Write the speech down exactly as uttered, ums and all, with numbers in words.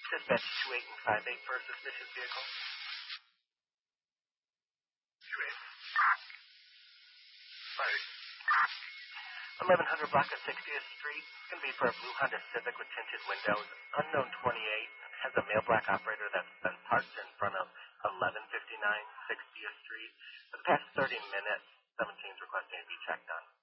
Dispatch two eight and five eight for a suspicious vehicle. two eight. Right. eleven hundred block of sixtieth Street. It's going to be for a blue Honda Civic with tinted windows. Unknown twenty-eight. Has a male black operator that's been parked in front of eleven fifty-nine sixtieth Street. For the past thirty minutes, seventeen's requesting to be checked on.